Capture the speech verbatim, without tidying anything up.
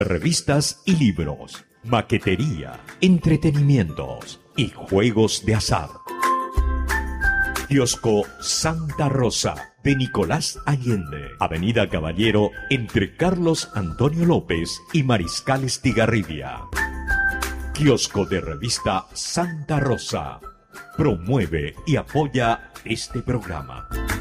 revistas y libros, maquetería, entretenimientos y juegos de azar. Kiosco Santa Rosa de Nicolás Allende, Avenida Caballero, entre Carlos Antonio López y Mariscal Estigarribia. Kiosco de revista Santa Rosa promueve y apoya este programa.